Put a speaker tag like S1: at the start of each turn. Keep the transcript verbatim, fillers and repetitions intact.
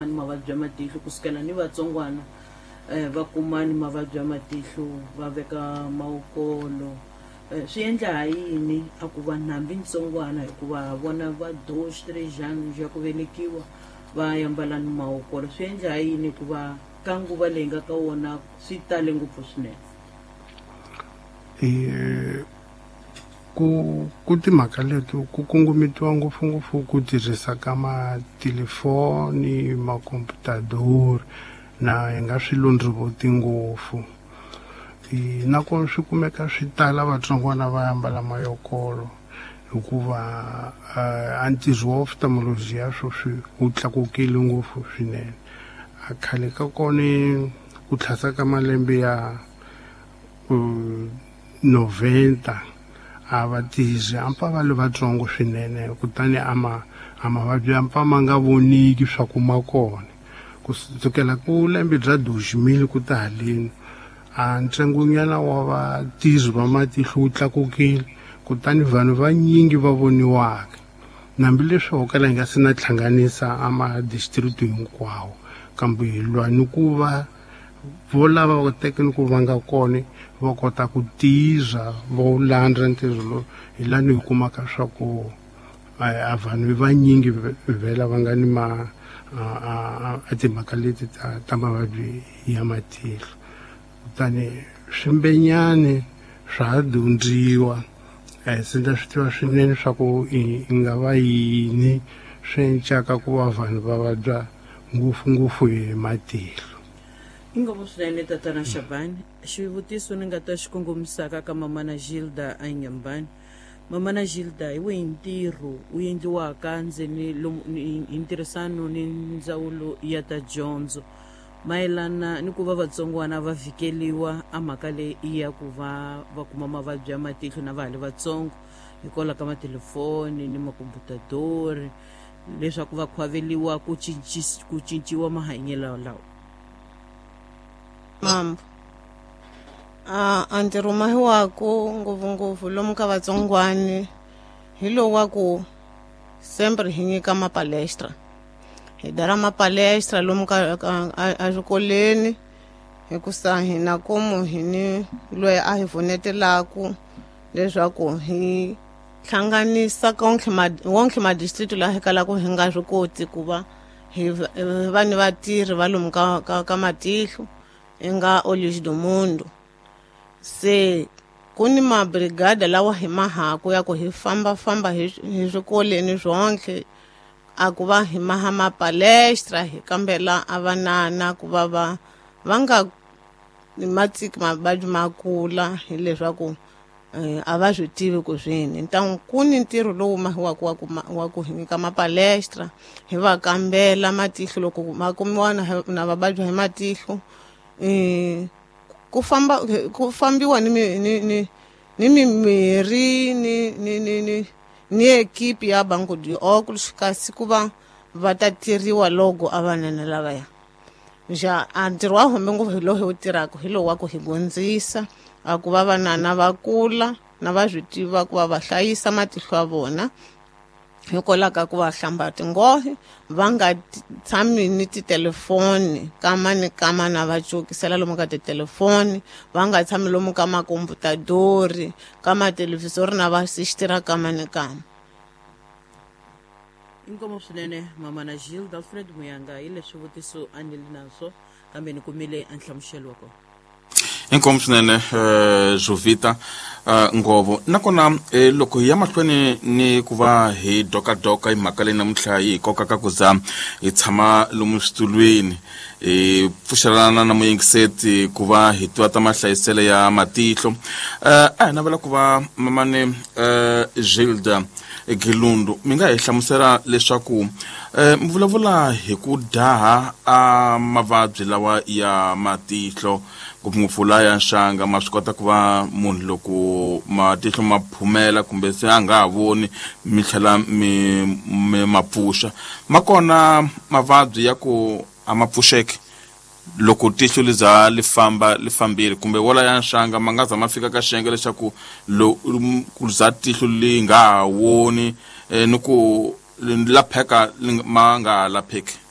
S1: mavabyi ya matihlo kusukela ni vatsongwana eh va kuma ni mavabyi ya matihlo va veka mawukolo swi endla yini a ku va nambi ntsongwana hikuva vona va do xirejani ya ku velekiwa va yambala ni mawukolo swi endla yini hikuva ka nguva leyi nga ka wona swi tale ngopfu swinene
S2: eh ku ku timhaka leti ku kongometiwa ngopfungopfu ku tirhisa ka matelefoni makomputadori na hi nga swi londrivoti ngopfu nakona swi kumeka swi tala vatsongwana va yambala mayokolo hikuva a ntirho wa ophthalmology ya swo swi wu tlakukile ngopfu swinene a khale ka kona ku tlhasa ka malembe ya noventa a va tizi ampa va le vatsongo swinene kutani ama amavabyi ampa ma nga voniki swa ku ma kona kusukela ku lembe bya duximile ku ta haleni a ntsengonyana wa vatizi va matihlo wu tlakukile kutani vanhu vanyingi va voniwaka nambileswi ho kala hi nga se na hlanganisa ama-district hinkwawo kambe hi lwa ni ku va vo lava va tekeni ku va nga kona va kota ku tiza vo landza ntirho lowu hi lani hi kumaka swa ku a vanhu vanyingi vhela va nga ni ma a timhaka leti ta mavabyi ya matihlo kutani swimbenyani swa dyondziwa swi ndla swi tiva swinene swa ku i nga va yini swi endlaka ku va vanhu va vabya ngopfungopfu hi matihlo
S1: Ingovo swinene tatana Shabani xivutiso ni nga ta xi kongomisaka ka mamana Gilda Anyambani mamana Gilda hi wihi ntirho wu endliwaka ndzeni hi ntirhisano ni ndzawulo ya ta dyondzo mayelana ni ku va vatsongwana va vhikeliwa a mhaka leyi ya ku va va kuma mavabyi ya matihlo na vahale vatsongo hikola ka matelefoni ni makomputadori leswaku va khwaveliwa ku ku cinciwa mahanyelo lawa
S3: mambo a antiro mahiwako ngopfungopfu lomu ka vatsongwani hi lowu wa ku sempre hi nyika mapalestra hi dara mapalestra lomu ka a swikoleni hikusa hina komu hi ni loyi a hi vonetelaku leswaku hi hlanganisa wonke madistrict laha hi kalaku hi nga swi koti ku va hi va ni vatirhi va lomu ka matihlo hi nga Olhos do Mundo se ku ni mabrigada lawa hi mahaku ya ku hi fambafamba hi swikoleni zwonke a ku va hi maha mapalestra hi kambela a vanana ku va va va nga matsiki mavabyi makula hi leswaku a va swi tivi ku swini ntangu ku ni ntirho lowu mahiwaku wa ku hi nyika mapalestra hi va kambela matihlo loko ma kumiwa na vababyi hi matihlo ku famba ku fambiwa ni ni ni ni mimirhi ni ni ni ni ekipi ya Banco de Óculos kasi ku va va ta tiriwa logo a vanana lavaya ja a ntirho wa hombe ngopfu hi lowu hi tirhaka hi lowu wa ku hi gondzisa a ku va vanana va kula na va swi tiva ku va va hlayisa matihlo ya vona hikola ka ku va hlamba tingohe va nga tshami ni titelefoni kama ni kama na va cukisela lomu ka titelefoni va nga tshami lomu ka makomputadori ka matelevisori na va sixtira kama ni kama
S1: inkomo swinene mamana Gilda Alfred Muyanga hi leswi vutiso a ni li naswo kambe ni kumile a nhlamuselo wa kona
S4: inkomo swinene Jovita ngovo nakona loko hi ya mahlweni ni ku va hi doka doka hi mhaka leyi namuntlha hi koka ka ku za hi tshama lomu switulweni hi pfuxelana na muyingiseti ku va hi twa ta mahlayiselo ya matihlo a hi navela ku va mamane Gilda Gilundu mi nga hi hlamusela leswaku mi vulavula hi ku daha a mavabyi lawa ya matihlo ngopfungopfu la ya nxanga ma swi kota ku va munhu loko matihlo ma phumela kumbe se a nga ha voni mi tlhela mi ma pfuxa ma kona mavabyi ya ku a ma pfuxeki loko tihlo li za li famba li fambile kumbe wala ya nxanga ma nga za ma fika ka xiyenge leswaku ku za tihlo li nga ha woni ni ku lapheka ma nga lapheki